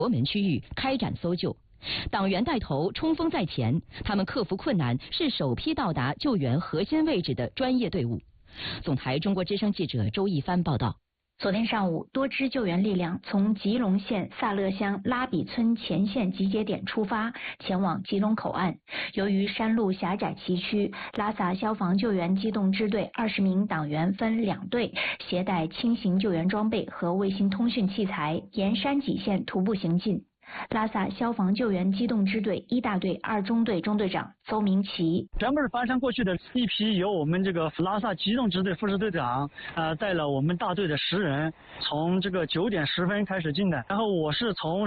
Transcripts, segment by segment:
国门区域开展搜救。党员带头冲锋在前，他们克服困难，是首批到达救援核心位置的专业队伍。总台中国之声记者周一帆报道。 昨天上午，多支救援力量从吉隆县萨勒乡拉比村前线集结点出发，前往吉隆口岸。由于山路狭窄崎岖，拉萨消防救援机动支队20名党员分2队，携带轻型救援装备和卫星通讯器材，沿山脊线徒步行进。拉萨消防救援机动支队1大队2中队中队长邹明奇， 全部是翻山过去的一批，由我们这个拉萨机动支队副支队长带了我们大队的10人，从这个9点10分开始进的，然后我是从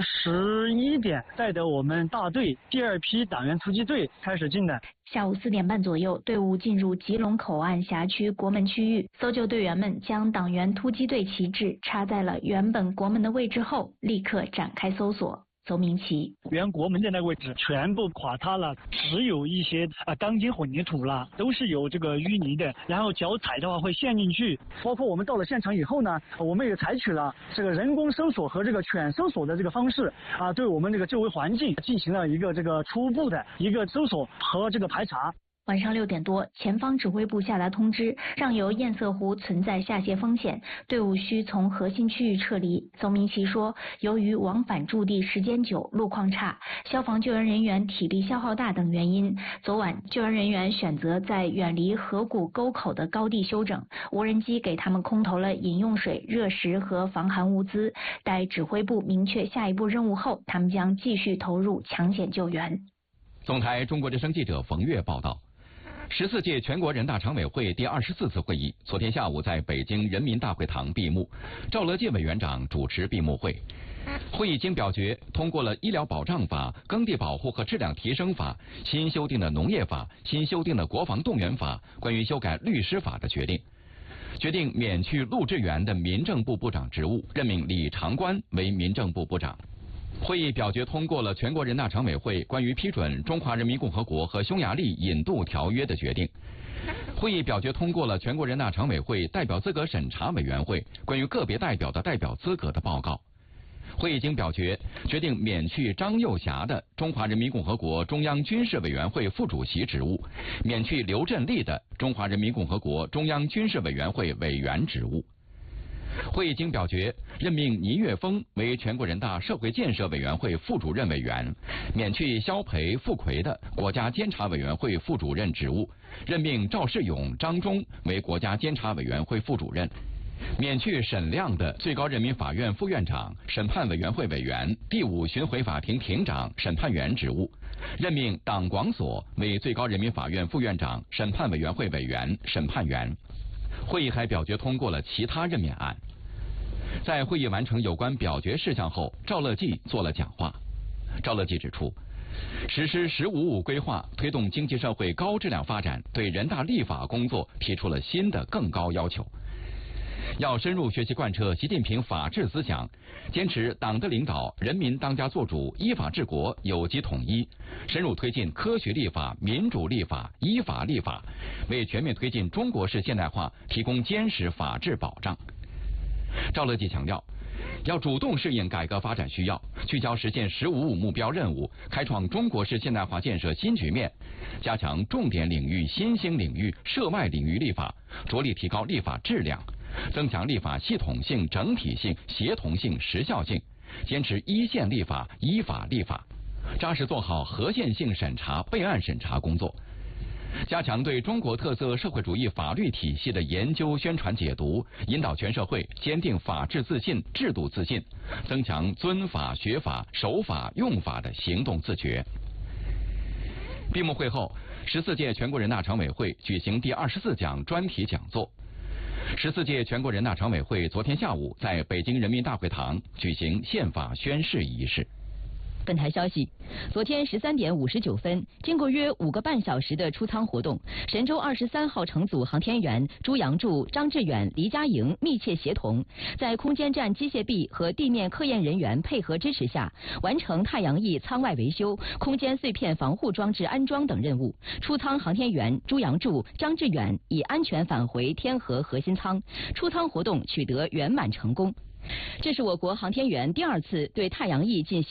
11点带的我们大队第2批党员突击队开始进的。 下午4点半左右，队伍进入吉隆口岸辖区国门区域，搜救队员们将党员突击队旗帜插在了原本国门的位置后，立刻展开搜索。邹明奇， 原国门的那个位置全部垮塌了，只有一些钢筋混凝土了，都是有这个淤泥的，然后脚踩的话会陷进去。包括我们到了现场以后呢，我们也采取了这个人工搜索和这个犬搜索的这个方式对我们这个周围环境进行了一个这个初步的一个搜索和这个排查。 晚上6点多，前方指挥部下达通知，上游堰塞湖存在下泄风险，队伍需从核心区域撤离。邹明奇说，由于往返驻地时间久，路况差，消防救援人员体力消耗大等原因，昨晚救援人员选择在远离河谷沟口的高地休整，无人机给他们空投了饮用水、热食和防寒物资。待指挥部明确下一步任务后，他们将继续投入抢险救援。 总台中国之声记者冯月报道。14届全国人大常委会第24次会议昨天下午在北京人民大会堂闭幕，赵乐际委员长主持闭幕会。会议经表决通过了《医疗保障法》、《耕地保护和质量提升法》、新修订的农业法、新修订的国防动员法、关于修改律师法的决定。决定免去陆志源的民政部部长职务，任命李长官为民政部部长。会议表决通过了全国人大常委会关于批准中华人民共和国和匈牙利引渡条约的决定。会议表决通过了全国人大常委会代表资格审查委员会关于个别代表的代表资格的报告。会议经表决决定免去张幼霞的中华人民共和国中央军事委员会副主席职务，免去刘振立的中华人民共和国中央军事委员会委员职务。会议经表决任命倪岳峰为全国人大社会建设委员会副主任委员，免去肖培、傅奎的国家监察委员会副主任职务，任命赵世勇、张忠为国家监察委员会副主任，免去沈亮的最高人民法院副院长、审判委员会委员、第5巡回法庭庭长、审判员职务，任命党广所为最高人民法院副院长、审判委员会委员、审判员。会议还表决通过了其他任免案。在会议完成有关表决事项后，赵乐际做了讲话。赵乐际指出，实施“15+5”规划，推动经济社会高质量发展，对人大立法工作提出了新的更高要求。要深入学习贯彻习近平法治思想，坚持党的领导、人民当家作主、依法治国、有机统一，深入推进科学立法、民主立法、依法立法，为全面推进中国式现代化提供坚实法治保障。赵乐际强调，要主动适应改革发展需要，聚焦实现“15+5”目标任务，开创中国式现代化建设新局面，加强重点领域、新兴领域、涉外领域立法，着力提高立法质量，增强立法系统性、整体性、协同性、时效性，坚持一线立法、依法立法，扎实做好合宪性审查、备案审查工作，加强对中国特色社会主义法律体系的研究、宣传、解读，引导全社会坚定法治自信、制度自信，增强遵法、学法、守法、用法的行动自觉。闭幕会后，14届全国人大常委会举行第24讲专题讲座。14届全国人大常委会昨天下午在北京人民大会堂举行宪法宣誓仪式。 本台消息，昨天13点59分，经过约5个半小时的出舱活动，神舟23号乘组航天员朱杨柱、张志远、黎佳莹密切协同，在空间站机械臂和地面科研人员配合支持下，完成太阳翼舱外维修、空间碎片防护装置安装等任务。出舱航天员朱杨柱、张志远已安全返回天河核心舱，出舱活动取得圆满成功。这是我国航天员第2次对太阳翼进行